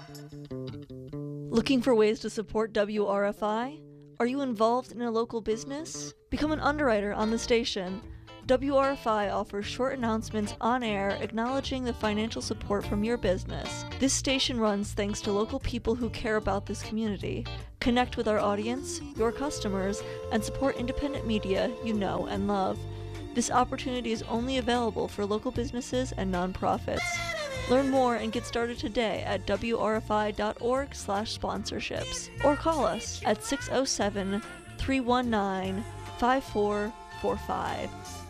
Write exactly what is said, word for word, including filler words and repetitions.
Looking for ways to support W R F I? Are you involved in a local business? Become an underwriter on the station. W R F I offers short announcements on air acknowledging the financial support from your business. This station runs thanks to local people who care about this community. Connect with our audience, your customers, and support independent media you know and love. This opportunity is only available for local businesses and nonprofits. Learn more and get started today at W R F I dot org slash sponsorships or call us at six oh seven, three one nine, five four four five.